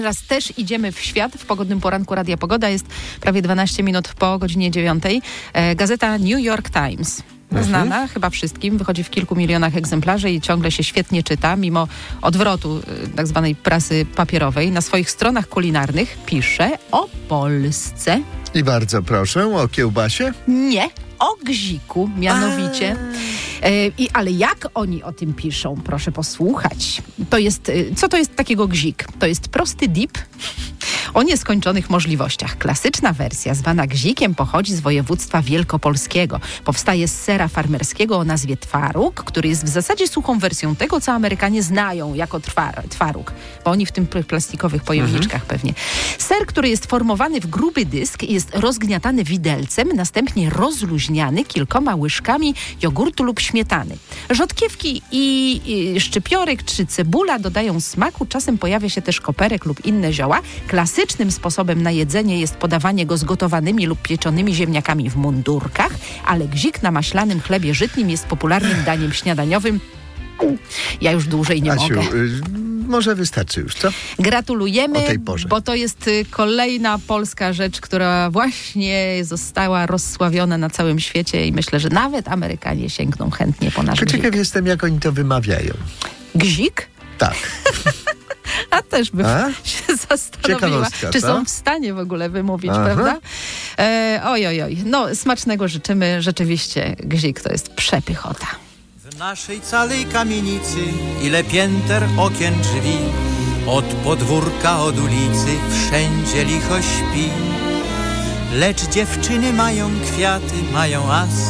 Teraz też idziemy w świat. W pogodnym poranku Radia Pogoda jest prawie 12 minut po godzinie 9. Gazeta New York Times. Znana chyba wszystkim, wychodzi w kilku milionach egzemplarzy i ciągle się świetnie czyta, mimo odwrotu tak zwanej prasy papierowej. Na swoich stronach kulinarnych pisze o Polsce. I bardzo proszę, o kiełbasie? Nie, o gziku mianowicie. Ale jak oni o tym piszą? Proszę posłuchać. Co to jest takiego gzik? To jest prosty dip o nieskończonych możliwościach. Klasyczna wersja, zwana gzikiem, pochodzi z województwa wielkopolskiego. Powstaje z sera farmerskiego o nazwie twaróg, który jest w zasadzie suchą wersją tego, co Amerykanie znają jako twaróg, bo oni w tym plastikowych pojemniczkach pewnie. Ser, który jest formowany w gruby dysk, jest rozgniatany widelcem, następnie rozluźniany kilkoma łyżkami jogurtu lub śmietany. Rzodkiewki i szczypiorek czy cebula dodają smaku, czasem pojawia się też koperek lub inne zioła. Klasycznym sposobem na jedzenie jest podawanie go z gotowanymi lub pieczonymi ziemniakami w mundurkach, ale gzik na maślanym chlebie żytnim jest popularnym daniem śniadaniowym. Ja już dłużej nie Asiu, mogę. Może wystarczy już, co? Gratulujemy, o tej porze. Bo to jest kolejna polska rzecz, która właśnie została rozsławiona na całym świecie i myślę, że nawet Amerykanie sięgną chętnie po nasz gzik. Ciekaw jestem, jak oni to wymawiają. Gzik? Tak. A też bym się zastanowiła, czy są w stanie w ogóle wymówić, prawda? Oj. No, smacznego życzymy. Rzeczywiście gzik to jest przepychota. W naszej całej kamienicy ile pięter, okien, drzwi, od podwórka, od ulicy, wszędzie licho śpi. Lecz dziewczyny mają kwiaty, mają as